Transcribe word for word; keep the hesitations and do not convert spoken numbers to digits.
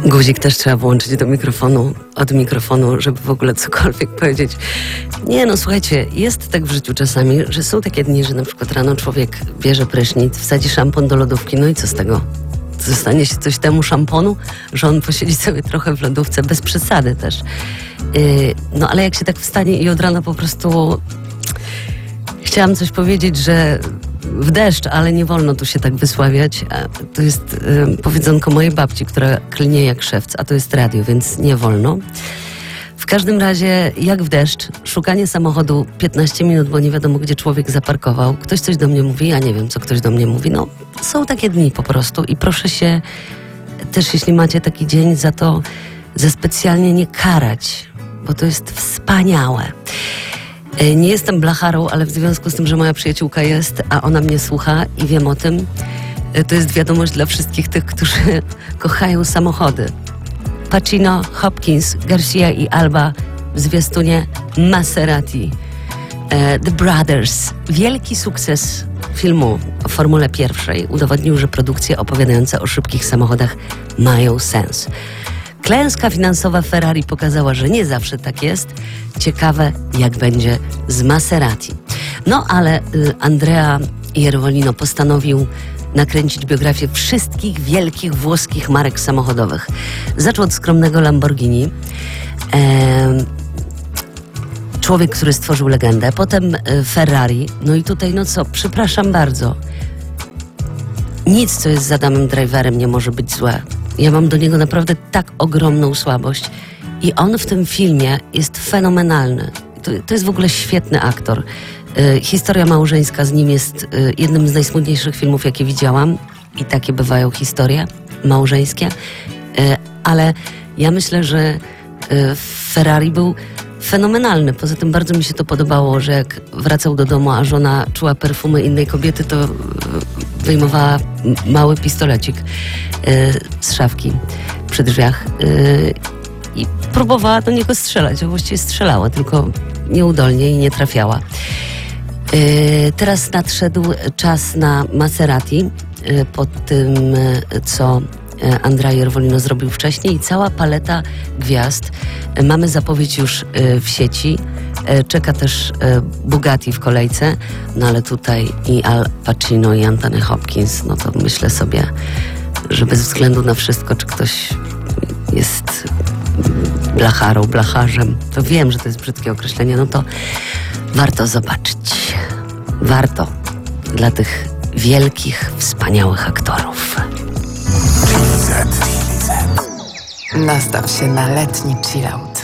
Guzik też trzeba włączyć do mikrofonu, od mikrofonu, żeby w ogóle cokolwiek powiedzieć. Nie no, słuchajcie, jest tak w życiu czasami, że są takie dni, że na przykład rano człowiek bierze prysznic, wsadzi szampon do lodówki, no i co z tego? Zostanie się coś temu szamponu, że on posiedzi sobie trochę w lodówce, bez przesady też. Yy, no ale jak się tak wstanie i od rana po prostu... Chciałam coś powiedzieć, że w deszcz, ale nie wolno tu się tak wysławiać. To jest y, powiedzonko mojej babci, która klnie jak szewc, a to jest radio, więc nie wolno. W każdym razie, jak w deszcz, szukanie samochodu piętnaście minut, bo nie wiadomo, gdzie człowiek zaparkował. Ktoś coś do mnie mówi, ja nie wiem, co ktoś do mnie mówi. No, są takie dni po prostu i proszę się też, jeśli macie taki dzień, za to za specjalnie nie karać, bo to jest wspaniałe. Nie jestem blacharą, ale w związku z tym, że moja przyjaciółka jest, a ona mnie słucha i wiem o tym, to jest wiadomość dla wszystkich tych, którzy kochają samochody. Pacino, Hopkins, Garcia i Alba w zwiastunie Maserati. The Brothers. Wielki sukces filmu o Formule pierwszej udowodnił, że produkcje opowiadające o szybkich samochodach mają sens. Klęska finansowa Ferrari pokazała, że nie zawsze tak jest. Ciekawe, jak będzie z Maserati. No ale y, Andrea Iervolino postanowił nakręcić biografię wszystkich wielkich włoskich marek samochodowych. Zaczął od skromnego Lamborghini. E, człowiek, który stworzył legendę. Potem y, Ferrari. No i tutaj, no co, przepraszam bardzo. Nic, co jest z Adamem Driverem, nie może być złe. Ja mam do niego naprawdę tak ogromną słabość i on w tym filmie jest fenomenalny. To, to jest w ogóle świetny aktor. Y, historia małżeńska z nim jest y, jednym z najsmutniejszych filmów, jakie widziałam i takie bywają historie małżeńskie, y, ale ja myślę, że y, Ferrari był fenomenalny. Poza tym bardzo mi się to podobało, że jak wracał do domu, a żona czuła perfumy innej kobiety, to y, wyjmowała mały pistolecik y, z szafki przy drzwiach y, i próbowała do niego strzelać, a właściwie strzelała, tylko nieudolnie i nie trafiała. Y, teraz nadszedł czas na Maserati y, po tym, y, co Andrea Iervolino zrobił wcześniej i cała paleta gwiazd. Y, mamy zapowiedź już y, w sieci. Czeka też Bugatti w kolejce, no ale tutaj i Al Pacino i Anthony Hopkins, no to myślę sobie, że bez względu na wszystko, czy ktoś jest blacharą, blacharzem, to wiem, że to jest brzydkie określenie, no to warto zobaczyć. Warto dla tych wielkich, wspaniałych aktorów. Nastaw się na letni chillout.